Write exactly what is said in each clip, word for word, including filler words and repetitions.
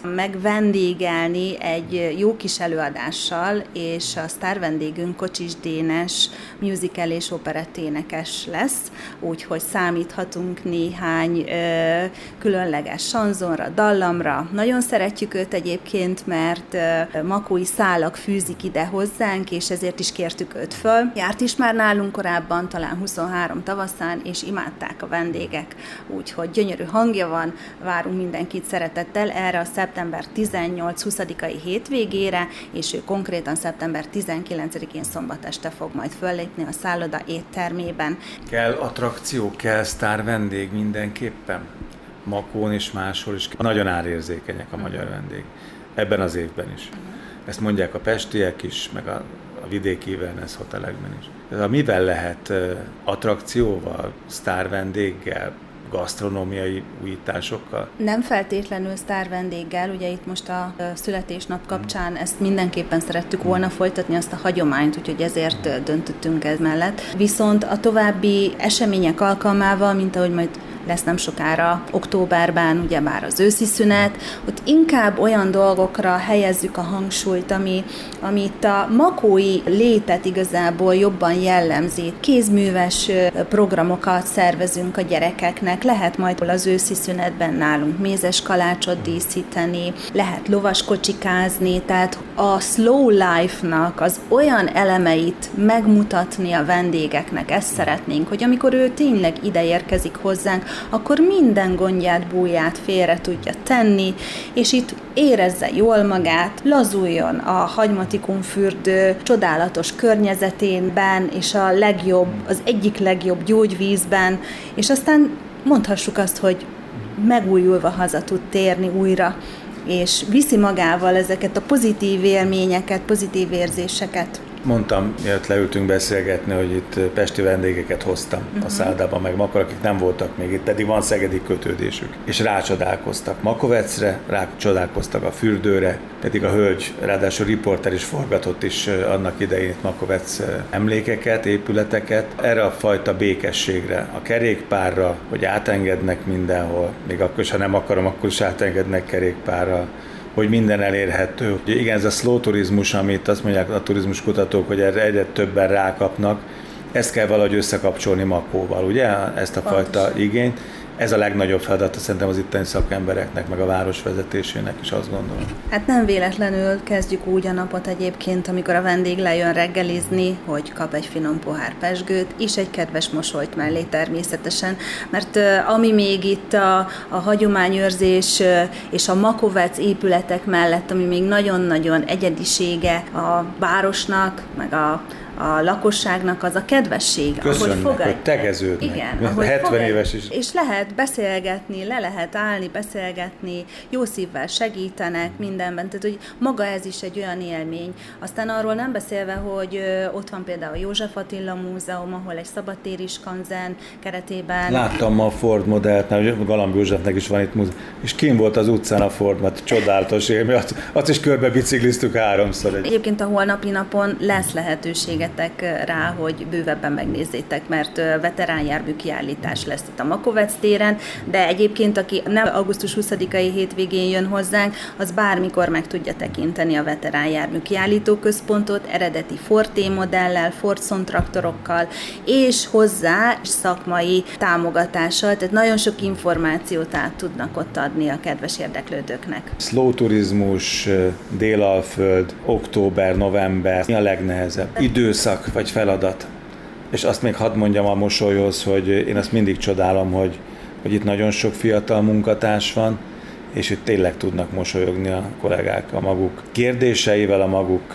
megvendégelni egy jó kis előadással, és a sztár vendégünk Kocsis Dénes musical és operetténekes lesz, úgyhogy számíthatunk néhány ö, különleges sanzonra, dallamra. Nagyon szeretjük őt egyébként, mert ö, makói szálak fűzik ide hozzánk, és ezért is kértük őt föl. Járt is már nálunk korábban, talán huszonhárom tavaszán, és imádták a vendégek, úgyhogy gyönyörű hangja van, várunk mindenkit szeretettel erre a szeptember tizennyolc-huszadikai hétvégére, és ő konkrétan szeptember tizenkilencedikén szombat este fog majd föllépni a szálloda éttermében. Kell attrakció, kell sztár vendég mindenképpen? Makón és máshol is. Nagyon árérzékenyek a magyar vendég. Ebben az évben is. Ezt mondják a pestiek is, meg a, a vidéki wellness hotelekben is. Ez mivel lehet attrakcióval, sztár vendéggel, gasztronómiai újításokkal? Nem feltétlenül sztár vendéggel, ugye itt most a születésnap kapcsán ezt mindenképpen szerettük volna folytatni, azt a hagyományt, úgyhogy ezért döntöttünk ez mellett. Viszont a további események alkalmával, mint ahogy majd lesz nem sokára októberben, ugyebár az őszi szünet, ott inkább olyan dolgokra helyezzük a hangsúlyt, ami, amit a makói létet igazából jobban jellemzi. Kézműves programokat szervezünk a gyerekeknek, lehet majd az őszi szünetben nálunk mézes kalácsot díszíteni, lehet lovaskocsikázni, tehát a slow life-nak az olyan elemeit megmutatni a vendégeknek, ezt szeretnénk, hogy amikor ő tényleg ide érkezik hozzánk, akkor minden gondját, bújját félre tudja tenni, és itt érezze jól magát, lazuljon a hagymatikumfürdő csodálatos környezetében, és a legjobb, az egyik legjobb gyógyvízben, és aztán mondhassuk azt, hogy megújulva haza tud térni újra, és viszi magával ezeket a pozitív élményeket, pozitív érzéseket. Mondtam, miatt leültünk beszélgetni, hogy itt pesti vendégeket hoztam uh-huh. a szállodában, meg Makóra, akik nem voltak még itt, pedig van szegedi kötődésük. És rácsodálkoztak Makovecre, rácsodálkoztak a fürdőre, pedig a hölgy, ráadásul riporter is forgatott is annak idején itt Makovec emlékeket, épületeket. Erre a fajta békességre, a kerékpárra, hogy átengednek mindenhol, még akkor is, ha nem akarom, akkor is átengednek kerékpárra, hogy minden elérhető. Ugye igen, ez a slow turizmus, amit azt mondják a turizmuskutatók, hogy erre egyre többen rákapnak, ezt kell valahogy összekapcsolni Makóval, ugye? Ezt a fajta igényt. Ez a legnagyobb feladata szerintem az itteni szakembereknek, meg a város vezetésének is, azt gondolom. Hát nem véletlenül kezdjük úgy a napot egyébként, amikor a vendég lejön reggelizni, hogy kap egy finom pohár pezsgőt, és egy kedves mosolyt mellé természetesen, mert uh, ami még itt a, a hagyományőrzés uh, és a Makovec épületek mellett, ami még nagyon-nagyon egyedisége a városnak, meg a a lakosságnak, az a kedvesség. Köszönnek, ahogy fogad... hogy tegeződnek. Igen, hetven fogad... éves is. És lehet beszélgetni, le lehet állni, beszélgetni, jó szívvel segítenek mindenben. Tehát, hogy maga ez is egy olyan élmény. Aztán arról nem beszélve, hogy ott van például a József Attila Múzeum, ahol egy szabadtéri skanzen keretében... Láttam ma a Ford modellt, hogy Galamb Józsefnek is van itt múzeum, és kim volt az utcán a Ford, mert csodálatos élmény, azt, azt is körbe bicikliztük háromszor. Egy... Egyébként a holnapi napon lesz lehetőség rá, hogy bővebben megnézzétek, mert veteránjármű kiállítás lesz itt a Makovec téren, de egyébként, aki nem augusztus huszadikai hétvégén jön hozzánk, az bármikor meg tudja tekinteni a veteránjármű kiállítóközpontot, eredeti Ford T-modellel, Fordson traktorokkal, és hozzá szakmai támogatással, tehát nagyon sok információt át tudnak ott adni a kedves érdeklődőknek. Slow turizmus, Délalföld, október, november, mi a legnehezebb időszak vagy feladat? És azt még hadd mondjam a mosolyhoz, hogy én azt mindig csodálom, hogy, hogy itt nagyon sok fiatal munkatárs van, és itt tényleg tudnak mosolyogni a kollégák a maguk kérdéseivel, a maguk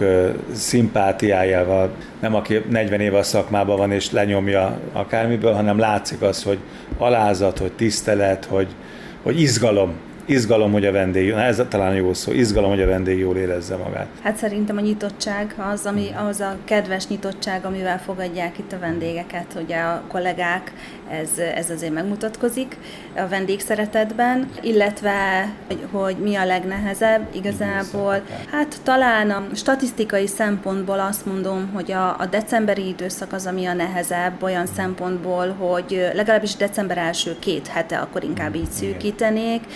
szimpátiájával. Nem aki negyven éve a szakmában van és lenyomja akármiből, hanem látszik az, hogy alázat, hogy tisztelet, hogy, hogy izgalom. Izgalom, hogy a vendég, na ez talán jó szó, izgalom, hogy a vendég jól érezze magát. Hát szerintem a nyitottság az, ami, az a kedves nyitottság, amivel fogadják itt a vendégeket, ugye a kollégák, ez, ez azért megmutatkozik a vendégszeretetben, illetve, hogy, hogy mi a legnehezebb igazából. Hát talán a statisztikai szempontból azt mondom, hogy a, a decemberi időszak az, ami a nehezebb, olyan szempontból, hogy legalábbis december első két hete, akkor inkább így szűkítenék. A születés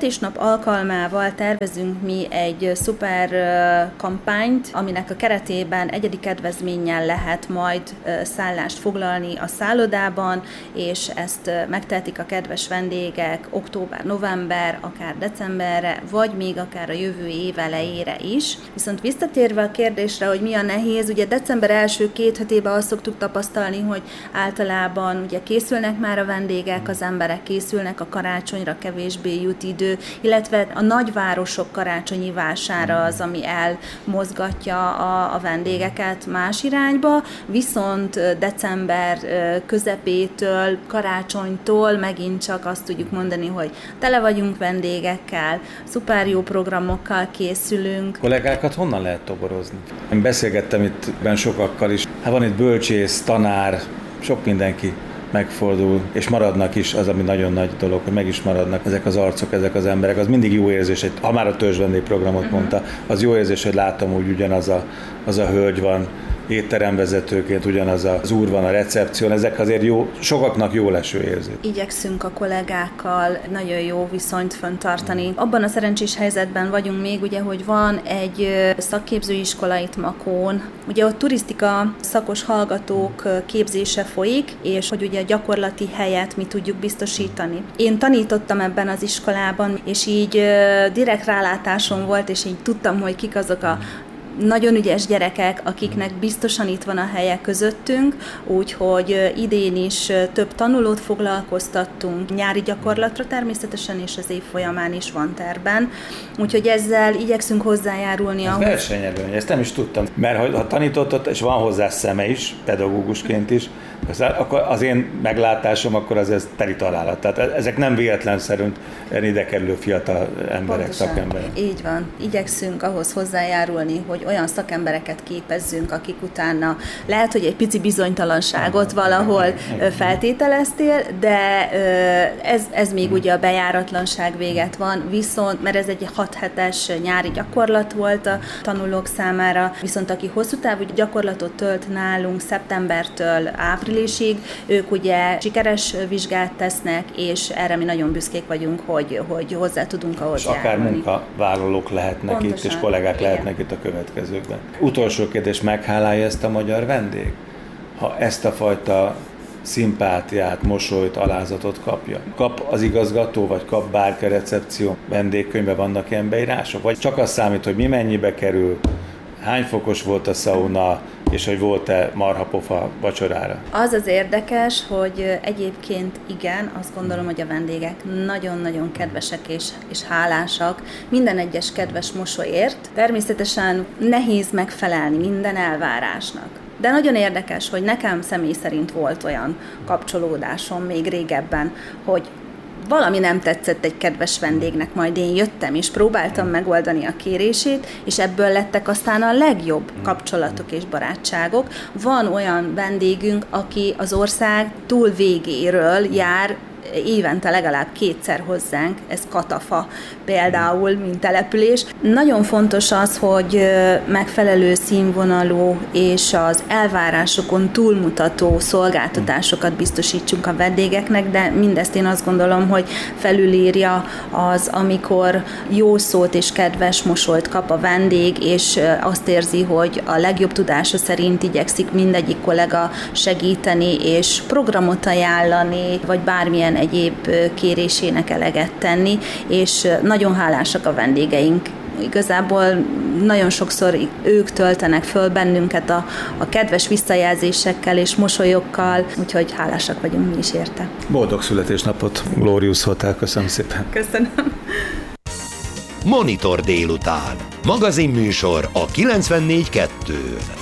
születésnap alkalmával tervezünk mi egy szuper kampányt, aminek a keretében egyedi kedvezménnyel lehet majd szállást foglalni a szállodában, és ezt megtehetik a kedves vendégek október, november, akár decemberre, vagy még akár a jövő év elejére is. Viszont visszatérve a kérdésre, hogy mi a nehéz, ugye december első két hetében azt szoktuk tapasztalni, hogy általában ugye készülnek már a vendégek, az emberek készülnek a karácsonyra, kevésbé jut idő, illetve a nagyvárosok karácsonyi vására az, ami elmozgatja a, a vendégeket más irányba, viszont december közepétől, karácsonytól megint csak azt tudjuk mondani, hogy tele vagyunk vendégekkel, szuper jó programokkal készülünk. Kollégákat honnan lehet toborozni? Én beszélgettem itt ben sokakkal is. Hát van itt bölcsész, tanár, sok mindenki megfordul, és maradnak is, az, ami nagyon nagy dolog, hogy meg is maradnak ezek az arcok, ezek az emberek. Az mindig jó érzés, ha már a törzsvendégprogramot uh-huh. mondta, az jó érzés, hogy látom, hogy ugyanaz a, az a hölgy van, étteremvezetőként ugyanaz az úr van a recepción, ezek azért jó, sokaknak jó leső érzés. Igyekszünk a kollégákkal nagyon jó viszonyt fenntartani. Abban a szerencsés helyzetben vagyunk még, ugye, hogy van egy szakképzőiskola itt Makón, ugye ott turisztika szakos hallgatók képzése folyik, és hogy ugye a gyakorlati helyet mi tudjuk biztosítani. Én tanítottam ebben az iskolában, és így direkt rálátásom volt, és így tudtam, hogy kik azok a nagyon ügyes gyerekek, akiknek biztosan itt van a helye közöttünk, úgyhogy idén is több tanulót foglalkoztattunk, nyári gyakorlatra természetesen, és az év folyamán is van terben. Úgyhogy ezzel igyekszünk hozzájárulni ahhoz. Ez versenyelőny, ezt nem is tudtam, mert ha tanítottad, és van hozzá szeme is, pedagógusként is, akkor az én meglátásom, akkor az ez teli találat. Tehát ezek nem véletlenszerűen ide kerülő fiatal emberek, pontosan, szakemberek. Így van. Igyekszünk ahhoz hozzájárulni, hogy olyan szakembereket képezzünk, akik utána lehet, hogy egy pici bizonytalanságot valahol feltételeztél, de ez, ez még ugye a bejáratlanság véget van, viszont, mert ez egy hat hetes nyári gyakorlat volt a tanulók számára, viszont aki hosszú távú gyakorlatot tölt nálunk szeptembertől áprilisig, ők ugye sikeres vizsgát tesznek, és erre mi nagyon büszkék vagyunk, hogy, hogy hozzá tudunk ahhoz és akár járulni. Munkavállalók lehetnek pontosan, itt, és kollégák igen. lehetnek itt a következőkben. Utolsó kérdés, meghálálja ezt a magyar vendég? Ha ezt a fajta szimpátiát, mosolyt, alázatot kapja? Kap az igazgató, vagy kap bárki a recepció? Vendégkönyvben vannak ilyen beírások? Vagy csak az számít, hogy mi mennyibe kerül, hány fokos volt a szauna, és hogy volt-e marhapofa vacsorára? Az az érdekes, hogy egyébként igen, azt gondolom, hogy a vendégek nagyon-nagyon kedvesek és, és hálásak minden egyes kedves mosolyért. Természetesen nehéz megfelelni minden elvárásnak. De nagyon érdekes, hogy nekem személy szerint volt olyan kapcsolódásom még régebben, hogy valami nem tetszett egy kedves vendégnek, majd én jöttem, és próbáltam megoldani a kérését, és ebből lettek aztán a legjobb kapcsolatok és barátságok. Van olyan vendégünk, aki az ország túl végéről jár, évente legalább kétszer hozzánk, ez Katafa például, mint település. Nagyon fontos az, hogy megfelelő színvonalú és az elvárásokon túlmutató szolgáltatásokat biztosítsunk a vendégeknek, de mindezt én azt gondolom, hogy felülírja az, amikor jó szót és kedves mosolyt kap a vendég, és azt érzi, hogy a legjobb tudása szerint igyekszik mindegyik kollega segíteni, és programot ajánlani, vagy bármilyen egyéb kérésének eleget tenni, és nagyon hálásak a vendégeink. Igazából nagyon sokszor ők töltenek föl bennünket a, a kedves visszajelzésekkel és mosolyokkal, úgyhogy hálásak vagyunk mi is érte. Boldog születésnapot, Glorious Hotel, köszönöm szépen. Köszönöm. Monitor délután. Magazinműsor a kilencvennégy kettőn.